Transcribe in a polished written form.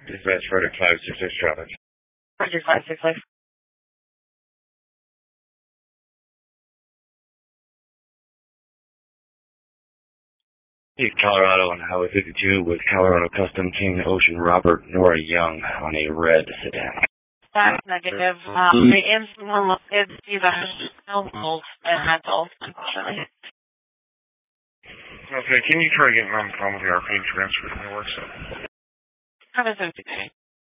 Dispatch Frederick 566 traffic. Roger, 566. East Colorado on Highway 52 with Colorado Custom King Ocean Robert Nora Young on a red sedan. That's negative. These are no mental, unfortunately. Okay, can you try getting on the phone with the RP transfer? It works. How does it